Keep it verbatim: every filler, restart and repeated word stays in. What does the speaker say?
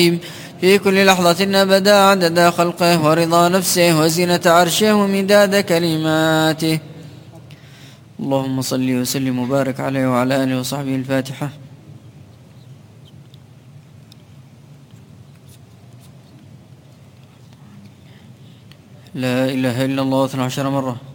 في كل لحظة أبدا عدد خلقه ورضا نفسه وزنة عرشه ومداد كلماته. اللهم صل وسلم وبارك عليه وعلى آله وصحبه. الفاتحة. لا إله إلا الله اثنى عشر مرة.